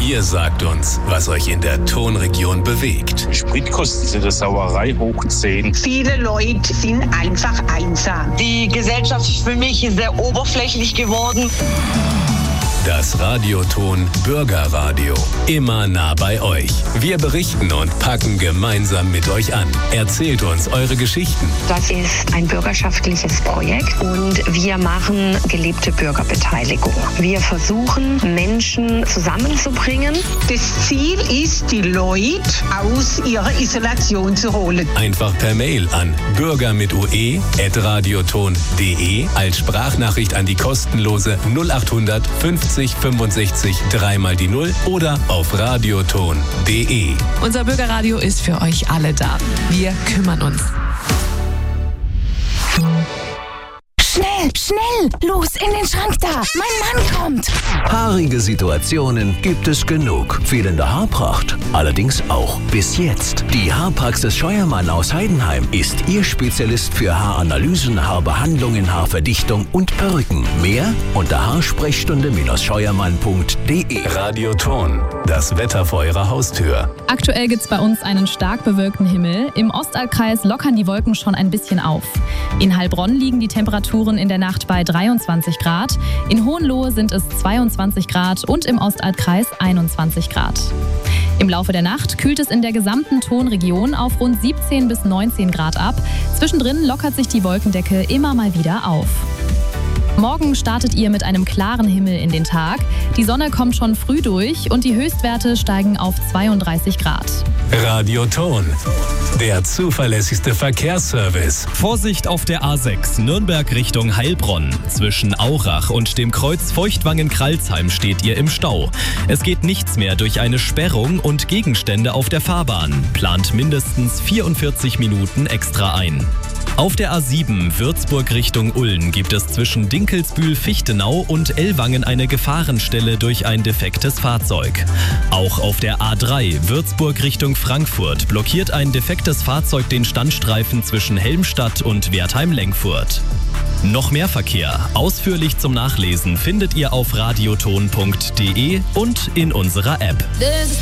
Ihr sagt uns, was euch in der Tonregion bewegt. Spritkosten sind eine Sauerei hoch 10. Viele Leute sind einfach einsam. Die Gesellschaft ist für mich sehr oberflächlich geworden. Das Radioton Bürgerradio. Immer nah bei euch. Wir berichten und packen gemeinsam mit euch an. Erzählt uns eure Geschichten. Das ist ein bürgerschaftliches Projekt und wir machen gelebte Bürgerbeteiligung. Wir versuchen, Menschen zusammenzubringen. Das Ziel ist, die Leute aus ihrer Isolation zu holen. Einfach per Mail an bürger@radioton.de als Sprachnachricht an die kostenlose 0800 50 65 3 mal die 0 oder auf radioton.de. Unser Bürgerradio ist für euch alle da. Wir kümmern uns. Schnell! Los, in den Schrank da! Mein Mann kommt! Haarige Situationen gibt es genug. Fehlende Haarpracht allerdings auch. Bis jetzt. Die Haarpraxis Scheuermann aus Heidenheim ist Ihr Spezialist für Haaranalysen, Haarbehandlungen, Haarverdichtung und Perücken. Mehr unter haarsprechstunde-scheuermann.de. Radioton. Das Wetter vor eurer Haustür. Aktuell gibt's bei uns einen stark bewölkten Himmel. Im Ostalbkreis lockern die Wolken schon ein bisschen auf. In Heilbronn liegen die Temperaturen in der Nacht bei 23 Grad. In Hohenlohe sind es 22 Grad und im Ostalbkreis 21 Grad. Im Laufe der Nacht kühlt es in der gesamten Tonregion auf rund 17 bis 19 Grad ab. Zwischendrin lockert sich die Wolkendecke immer mal wieder auf. Morgen startet ihr mit einem klaren Himmel in den Tag. Die Sonne kommt schon früh durch und die Höchstwerte steigen auf 32 Grad. Radioton. Der zuverlässigste Verkehrsservice. Vorsicht auf der A6 Nürnberg Richtung Heilbronn. Zwischen Aurach und dem Kreuz Feuchtwangen-Kralsheim steht ihr im Stau. Es geht nichts mehr durch eine Sperrung und Gegenstände auf der Fahrbahn. Plant mindestens 44 Minuten extra ein. Auf der A7 Würzburg Richtung Ulm gibt es zwischen Dinkelsbühl-Fichtenau und Ellwangen eine Gefahrenstelle durch ein defektes Fahrzeug. Auch auf der A3 Würzburg Richtung Frankfurt blockiert ein defektes Fahrzeug den Standstreifen zwischen Helmstadt und Wertheim-Lenkfurt. Noch mehr Verkehr, ausführlich zum Nachlesen, findet ihr auf radioton.de und in unserer App.